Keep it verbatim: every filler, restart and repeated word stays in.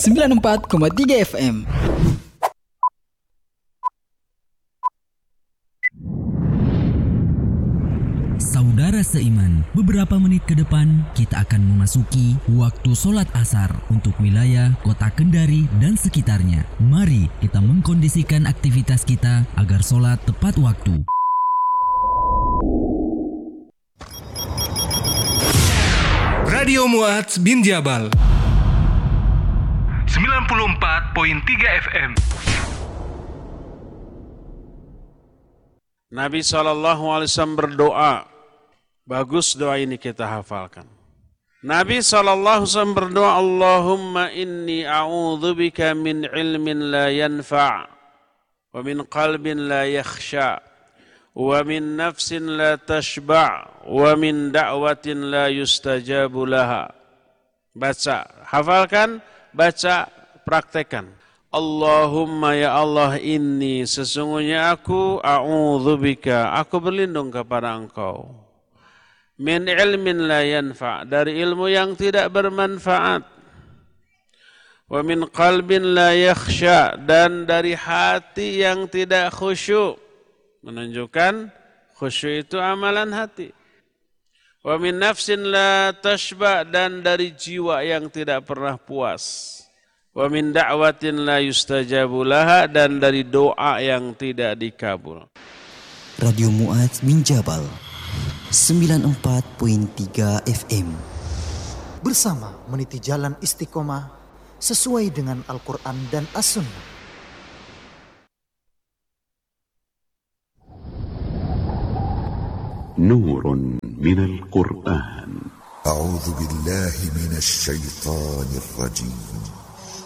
sembilan puluh empat koma tiga F M. Saudara seiman, beberapa menit ke depan kita akan memasuki waktu sholat asar untuk wilayah kota Kendari dan sekitarnya. Mari kita mengkondisikan aktivitas kita agar sholat tepat waktu. Radio Mu'adz bin Jabal sembilan puluh empat koma tiga F M. Nabi shallallahu alaihi wasallam berdoa. Bagus doa ini kita hafalkan. Nabi shallallahu alaihi wasallam berdoa, Allahumma inni a'udzubika min ilmin la yanfa' wa min qalbin la yakhsha wa min nafsin la tashba' wa min da'watin la yustajabu laha. Baca, hafalkan, baca, praktekan. Allahumma ya Allah, inni sesungguhnya aku a'udzubika, aku berlindung kepada Engkau. Min ilmin la yanfa', dari ilmu yang tidak bermanfaat. Wa min qalbin la yakhsha, dan dari hati yang tidak khusyuk. Menunjukkan khusyuk itu amalan hati. Wa min nafsin la tashba, dan dari jiwa yang tidak pernah puas. Wa min da'watin la yustajabu laha, dan dari doa yang tidak dikabul. Radio Mu'adz bin Jabal sembilan puluh empat koma tiga F M. Bersama meniti jalan istiqomah sesuai dengan Al-Quran dan As-Sunnah. Nurun minal Qur'an. A'udzu billahi minasy syaithanir rajim.